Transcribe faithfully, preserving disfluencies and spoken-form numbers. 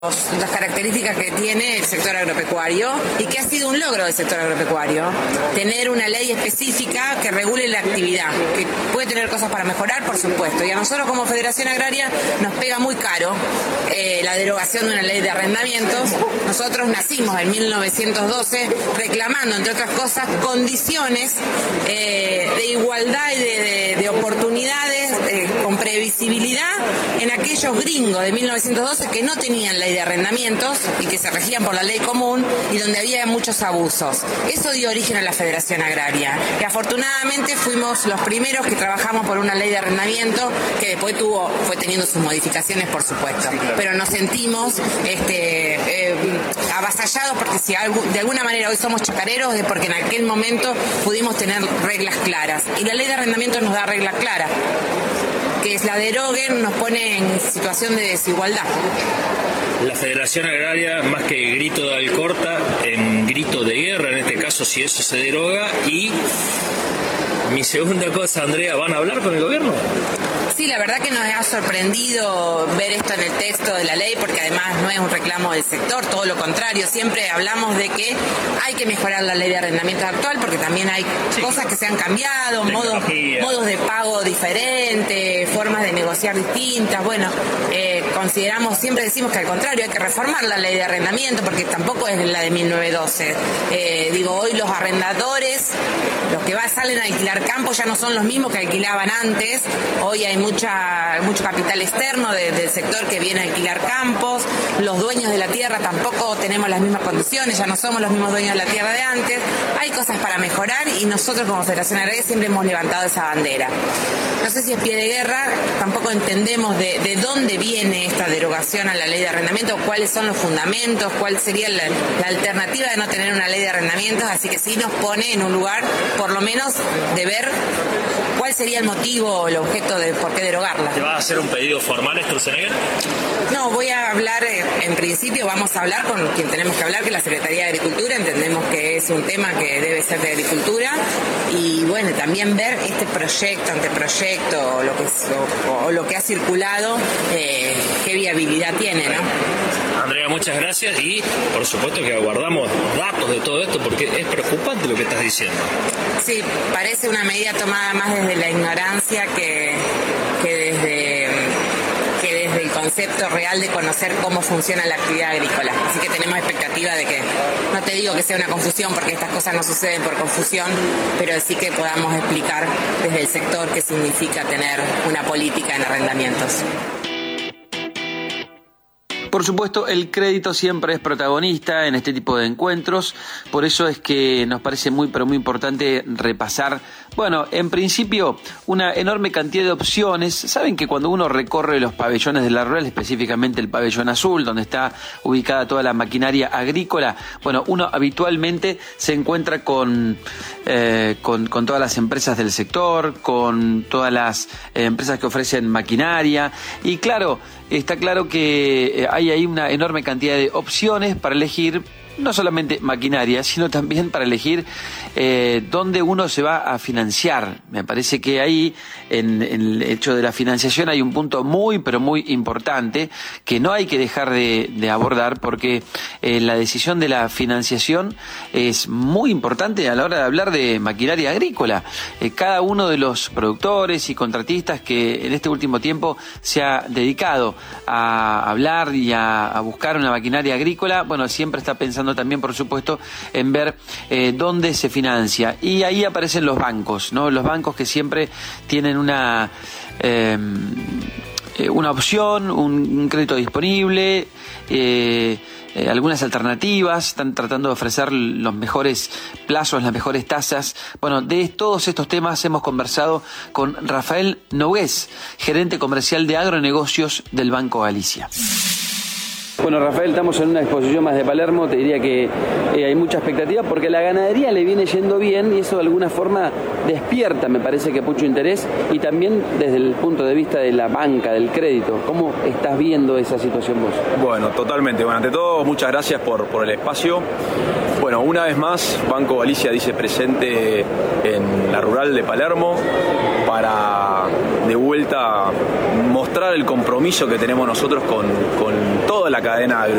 las características que tiene el sector agropecuario y que ha sido un logro del sector agropecuario, tener una ley específica que regule la actividad, que puede tener cosas para mejorar, por supuesto, y a nosotros como Federación Agraria nos pega muy caro eh, la derogación de una ley de arrendamientos. Nosotros nacimos en mil novecientos doce reclamando, entre otras cosas, condiciones eh, de igualdad y de, de, de oportunidades eh, con previsibilidad en aquellos gringos de mil novecientos doce que no tenían ley de arrendamientos y que se regían por la ley común y donde había muchos abusos. Eso dio origen a la Federación Agraria, que afortunadamente fuimos los primeros que trabajamos por una ley de arrendamiento que después tuvo, fue teniendo sus modificaciones, por supuesto, pero nos sentimos este, eh, avasallados porque si algo, de alguna manera hoy somos chacareros es porque en aquel momento pudimos tener reglas claras y la ley de arrendamientos nos da reglas claras. Que la deroguen nos pone en situación de desigualdad. La Federación Agraria, más que grito de Alcorta, en grito de guerra, en este caso, si eso se deroga. Y mi segunda cosa, Andrea, ¿van a hablar con el gobierno? Sí, la verdad que nos ha sorprendido ver esto en el texto de la ley, porque además no es un reclamo del sector, todo lo contrario, siempre hablamos de que hay que mejorar la ley de arrendamientos actual, porque también hay sí. cosas que se han cambiado, modos, modos de pago diferentes, formas de negociar distintas, bueno, eh, consideramos, siempre decimos que al contrario, hay que reformar la ley de arrendamiento, porque tampoco es la de mil novecientos doce. Eh, digo, hoy los arrendadores, los que va, salen a alquilar campos ya no son los mismos que alquilaban antes, hoy hay mucha mucho capital externo de, del sector que viene a alquilar campos, los dueños de la tierra tampoco tenemos las mismas condiciones, ya no somos los mismos dueños de la tierra de antes, hay cosas para mejorar y nosotros como Federación Agraria siempre hemos levantado esa bandera. No sé si es pie de guerra, tampoco entendemos de, de dónde viene esta derogación a la ley de arrendamiento, cuáles son los fundamentos, cuál sería la, la alternativa de no tener una ley de arrendamientos, así que sí nos pone en un lugar, por lo menos, de ver cuál sería el motivo o el objeto de por qué derogarla. ¿Te vas a hacer un pedido formal, Sturzenegger? No, voy a hablar, en principio vamos a hablar con quien tenemos que hablar, que es la Secretaría de Agricultura, entendemos que es un tema que debe ser de Agricultura, y bueno, también ver este proyecto, anteproyecto, o lo que, o, o lo que ha circulado, eh, qué viabilidad tiene, ¿no? Andrea, muchas gracias y por supuesto que aguardamos datos de todo esto porque es preocupante lo que estás diciendo. Sí, parece una medida tomada más desde la ignorancia que, que desde que desde el concepto real de conocer cómo funciona la actividad agrícola. Así que tenemos expectativa de que, no te digo que sea una confusión porque estas cosas no suceden por confusión, pero sí que podamos explicar desde el sector qué significa tener una política en arrendamientos. Por supuesto, el crédito siempre es protagonista en este tipo de encuentros, por eso es que nos parece muy, pero muy importante repasar, bueno, en principio, una enorme cantidad de opciones. Saben que cuando uno recorre los pabellones de la rural, específicamente el pabellón azul, donde está ubicada toda la maquinaria agrícola, bueno, uno habitualmente se encuentra con, eh, con, con todas las empresas del sector, con todas las eh, empresas que ofrecen maquinaria, y claro, está claro que hay ahí una enorme cantidad de opciones para elegir, no solamente maquinaria, sino también para elegir eh, dónde uno se va a financiar. Me parece que ahí, en, en el hecho de la financiación, hay un punto muy, pero muy importante que no hay que dejar de, de abordar, porque eh, la decisión de la financiación es muy importante a la hora de hablar de maquinaria agrícola. Eh, cada uno de los productores y contratistas que en este último tiempo se ha dedicado a hablar y a, a buscar una maquinaria agrícola, bueno, siempre está pensando también, por supuesto, en ver eh, dónde se financia. Y ahí aparecen los bancos, ¿no? Los bancos que siempre tienen una eh, una opción, un, un crédito disponible, eh, eh, algunas alternativas, están tratando de ofrecer los mejores plazos, las mejores tasas. Bueno, de todos estos temas hemos conversado con Rafael Nogués, gerente comercial de agronegocios del Banco Galicia. Bueno, Rafael, estamos en una exposición más de Palermo, te diría que eh, hay mucha expectativa porque la ganadería le viene yendo bien y eso de alguna forma despierta, me parece que mucho interés, y también desde el punto de vista de la banca, del crédito. ¿Cómo estás viendo esa situación vos? Bueno, totalmente. Bueno, ante todo, muchas gracias por, por el espacio. Bueno, una vez más, Banco Galicia dice presente en la rural de Palermo para de vuelta mostrar el compromiso que tenemos nosotros con, con toda la cadena